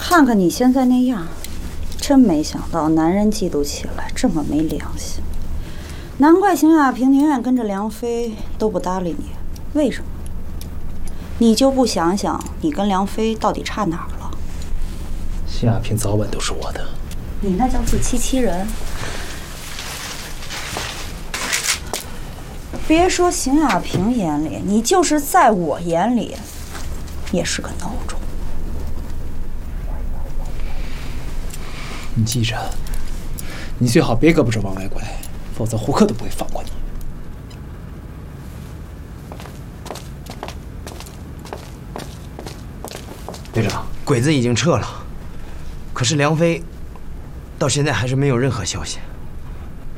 看看你现在那样，真没想到男人嫉妒起来这么没良心。难怪邢亚平宁愿跟着梁飞都不搭理你，为什么？你就不想想你跟梁飞到底差哪儿了？ 邢亚平早晚都是我的。 你那叫自欺欺人。别说邢亚平眼里，你就是在我眼里，也是个孬种。 你记着，你最好别胳膊肘往外拐，否则胡克都不会放过你。 队长，鬼子已经撤了，可是梁飞到现在还是没有任何消息。